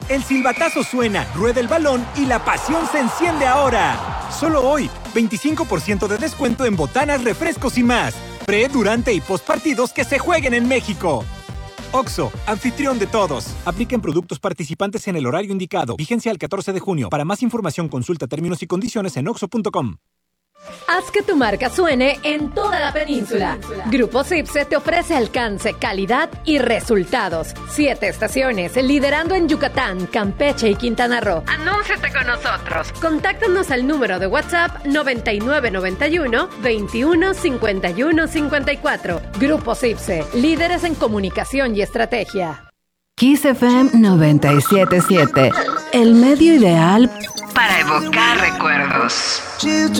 El silbatazo suena, rueda el balón y la pasión se enciende ahora. Solo hoy, 25% de descuento en botanas, refrescos y más. Pre, durante y post partidos que se jueguen en México. OXXO, anfitrión de todos. Apliquen productos participantes en el horario indicado. Vigencia el 14 de junio. Para más información consulta términos y condiciones en oxxo.com. Haz que tu marca suene en toda la península. Grupo Sipse te ofrece alcance, calidad y resultados. 7 estaciones, liderando en Yucatán, Campeche y Quintana Roo. Anúnciate con nosotros. Contáctanos al número de WhatsApp 9991 21 51 54. Grupo Sipse, líderes en comunicación y estrategia. Kiss FM 97.7, el medio ideal para evocar recuerdos.